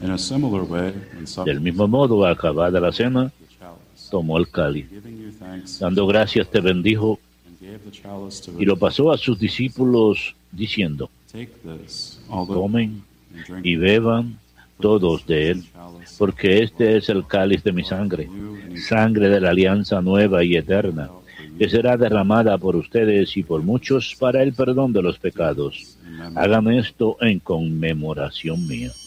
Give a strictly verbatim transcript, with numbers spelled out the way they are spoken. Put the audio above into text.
Del mismo modo, acabada la cena, tomó el cáliz. Dando gracias, te bendijo y lo pasó a sus discípulos diciendo: tomen y beban todos de él, porque este es el cáliz de mi sangre, sangre de la alianza nueva y eterna, que será derramada por ustedes y por muchos para el perdón de los pecados. Hagan esto en conmemoración mía.